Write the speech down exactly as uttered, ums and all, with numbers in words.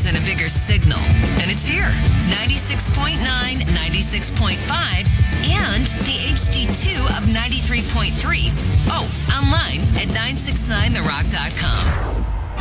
and a bigger signal. And it's here. ninety-six point nine, ninety-six point five, and the H D two of ninety-three point three. Oh, online at nine six nine the rock dot com.